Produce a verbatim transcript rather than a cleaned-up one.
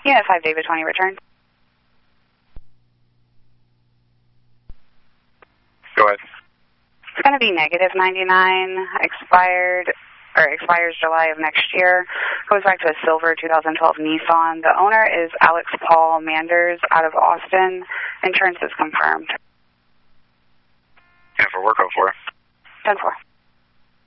Unit five, David twenty, return. Go ahead. It's going to be negative ninety-nine, expired, or expires July of next year. Goes back to a silver two thousand twelve Nissan. The owner is Alex Paul Manders out of Austin. Insurance is confirmed. And for work oh four. ten four.